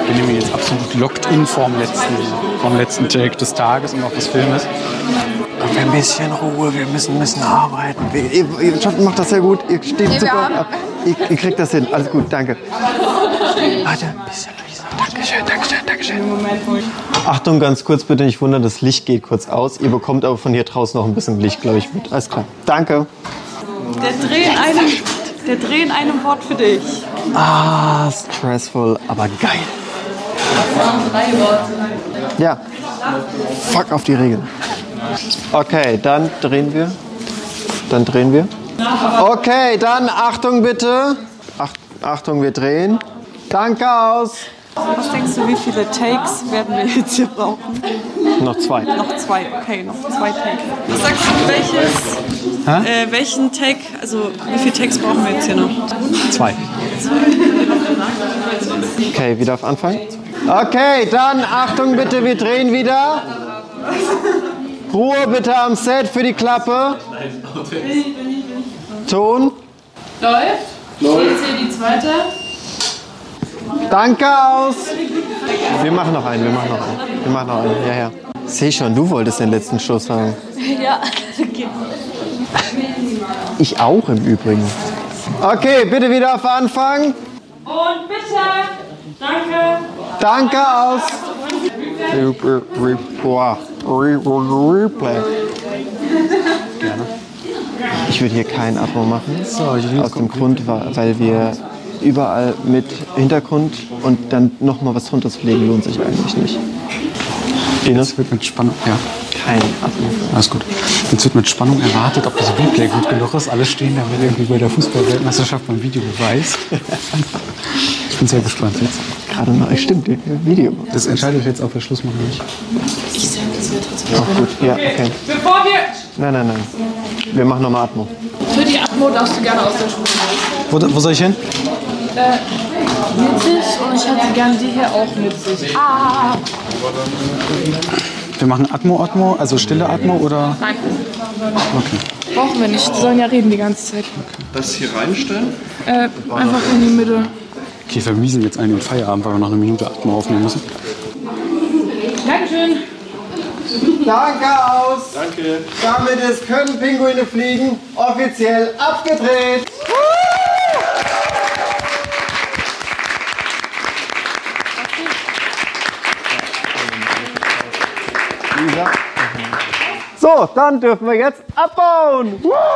bin nämlich jetzt absolut locked in vom letzten Take des Tages und auch des Filmes. Und ein bisschen Ruhe, wir müssen arbeiten. Ihr macht das sehr gut, ihr steht super ab. Ihr kriegt das hin, alles gut, danke. Warte, ein bisschen leiser. Dankeschön. Achtung, ganz kurz bitte, nicht wundern, das Licht geht kurz aus. Ihr bekommt aber von hier draußen noch ein bisschen Licht, glaube ich, mit. Alles klar, danke. Der Dreh in einem Wort für dich. Ah, stressful, aber geil. Das waren 3 Worte. Ja, fuck auf die Regeln. Okay, dann drehen wir. Okay, dann Achtung bitte. Achtung, wir drehen. Danke, aus. Was denkst du, wie viele Takes werden wir jetzt hier brauchen? Noch 2. Noch 2, okay, noch 2 Takes. Was sagst du, welchen Take, also wie viele Takes brauchen wir jetzt hier noch? 2. Okay, wieder auf Anfang. Okay, dann Achtung bitte, wir drehen wieder. Ruhe bitte am Set für die Klappe. Ton. Läuft. Jetzt hier die zweite. Danke, aus. Wir machen noch einen. Ja. Seh schon, du wolltest den letzten Schuss haben. Ja, okay. Ich auch im Übrigen. Okay, bitte wieder auf Anfang. Und bitte. Danke. Danke, aus. Replay. Gerne. Ich würde hier keinen Atmo machen. So, aus dem Grund, weil wir überall mit Hintergrund und dann nochmal was drunter zu legen, lohnt sich eigentlich nicht. Jetzt wird mit Spannung, ja. Kein Atmo. Alles gut. Jetzt wird mit Spannung erwartet, ob das Replay gut genug ist. Alle stehen da wie irgendwie bei der Fußball-Weltmeisterschaft beim Videobeweis. Ich bin sehr gespannt jetzt. Gerade noch, stimmt, Video. Das entscheidet jetzt, ob wir Schluss machen oder nicht. Ich sag, das wird trotzdem. Auch gut, ja, okay. Bevor wir... Nein. Wir machen nochmal Atmo. Für die Atmo darfst du gerne aus der Schule. Wo soll ich hin? Mittig und ich hätte gerne die hier auch mittig. Ah! Wir machen Atmo, also stille Atmo oder? Nein. Okay. Brauchen wir nicht. Die sollen ja reden die ganze Zeit. Das hier reinstellen? Einfach in die Mitte. Okay, wir vermiesen jetzt einen den Feierabend, weil wir noch eine Minute Atmo aufnehmen müssen. Dankeschön. Danke, aus. Danke. Damit ist Können Pinguine fliegen offiziell abgedreht. So, dann dürfen wir jetzt abbauen.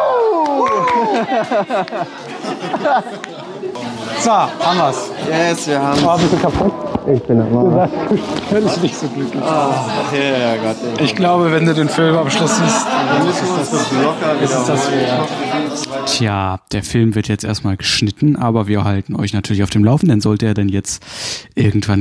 So, haben wir's. Yes, wir haben Bist du kaputt? Ich bin aber Völlig nicht so glücklich. ja, Gott. Ich glaube, wenn du den Filmabschluss siehst, Dann müssen wir uns das locker wieder das wert. Tja, der Film wird jetzt erstmal geschnitten, aber wir halten euch natürlich auf dem Laufenden, sollte er denn jetzt irgendwann